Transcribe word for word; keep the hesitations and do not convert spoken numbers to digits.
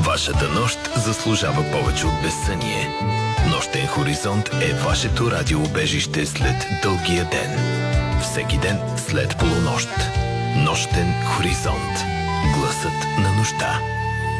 Вашата нощ заслужава повече от безсъние. Нощен хоризонт е вашето радиоубежище след дългия ден. Всеки ден след полунощ. Нощен хоризонт. Гласът на нощта.